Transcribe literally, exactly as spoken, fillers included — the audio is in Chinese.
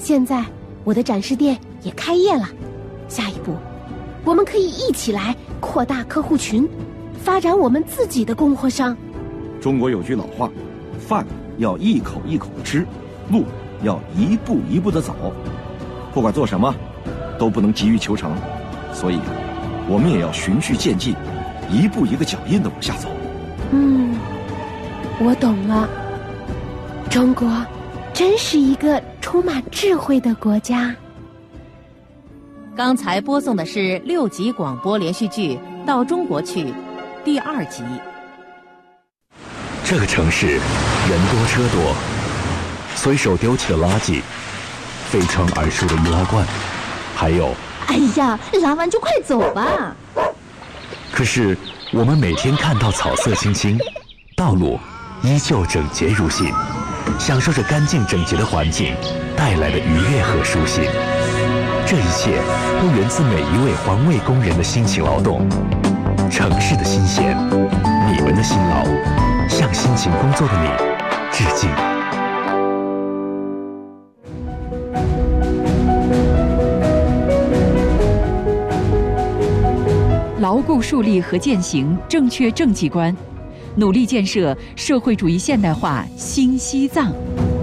现在我的展示店也开业了，下一步我们可以一起来扩大客户群，发展我们自己的供货商。 中国有句老话，饭要一口一口的吃，路要一步一步的走。不管做什么，都不能急于求成，所以我们也要循序渐进，一步一个脚印的往下走。 嗯，我懂了。中国真是一个充满智慧的国家。 刚才播送的是六集广播连续剧《到中国去》第二集。 这个城市人多车多，随手丢弃的垃圾，飞传而出的易拉罐，还有…… 哎呀，拉完就快走吧。 可是我们每天看到草色青青，道路依旧整洁如新，享受着干净整洁的环境带来的愉悦和舒心。这一切都源自每一位环卫工人的辛勤劳动。城市的新鲜，你们的辛劳，向辛勤工作的你致敬。 牢固树立和践行正确政绩观，努力建设社会主义现代化新西藏。